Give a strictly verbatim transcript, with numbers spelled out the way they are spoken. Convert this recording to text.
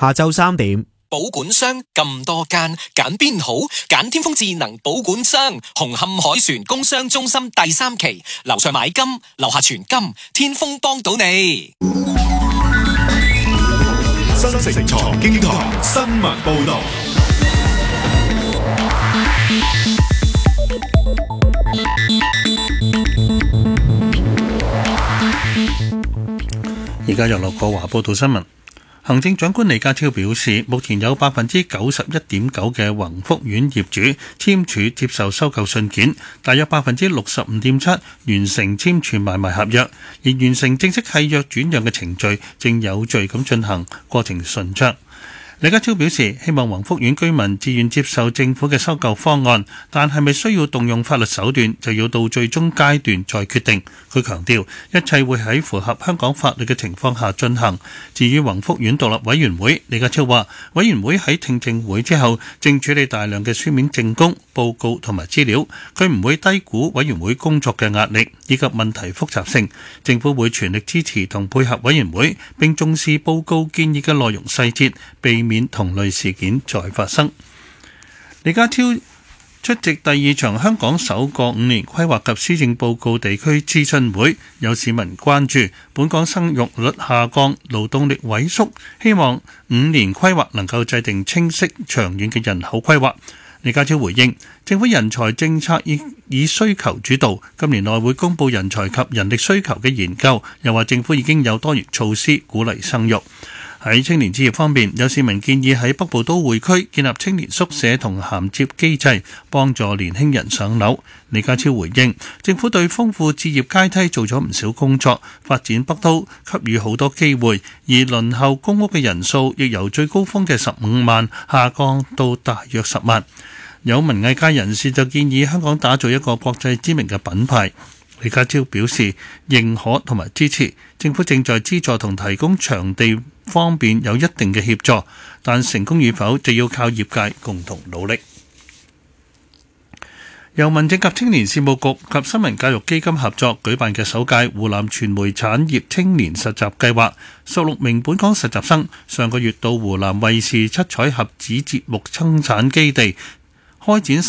下晝三點。 保管箱咁多間，揀邊好？揀天風智能保管箱，紅磡海船工商中心第三期，樓上買金，樓下存金，天風幫到你。 新城財經台新聞報道。 而家由劉國華報道新聞。行政長官李家超表示，目前有百分之九十一點九嘅宏福苑業主簽署接受收購信件，大約百分之六十五點七完成簽署買賣合約，而完成正式契約轉讓嘅程序正有序咁進行，過程順暢。李家超表示，希望宏福苑居民自願接受政府嘅收購方案，但係咪需要動用法律手段，就要到最終階段再決定。佢強調，一切會喺符合香港法律嘅情況下進行。至於宏福苑獨立委員會，李家超話，委員會喺聽證會之後，正處理大量嘅書面證供、報告同埋資料。佢唔會低估委員會工作嘅壓力以及問題複雜性。政府會全力支持同配合委員會，並重視報告建議嘅內容細節，避免同類事件再發生。李家超出席第二場香港首個五年規劃及施政報告地區諮詢會，有市民關注本港生育率下降、勞動力萎縮，希望五年規劃能夠制定清晰長遠嘅人口規劃。李家超回應，政府人才政策以以需求主導，今年內會公布人才及人力需求嘅研究，又話政府已經有多元措施鼓勵生育。喺青年置業方面，有市民建議喺北部都會區建立青年宿舍同銜接機制，幫助年輕人上樓。李家超回應，政府對豐富置業階梯做咗唔少工作，發展北都給予好多機會，而輪候公屋嘅人數亦由最高峰嘅十五萬下降到大約十萬。有文藝界人士就建議香港打造一個國際知名嘅品牌。李家超表示認可同埋支持，政府正在資助同提供場地方面有一定嘅協助，但成功與否就要靠業界共同努力。由民政及青年事務局及新聞教育基金合作舉辦嘅首屆湖南傳媒產業青年實習計劃，十六名本港實習生上個月到湖南衛視七彩盒子節目生產基地開展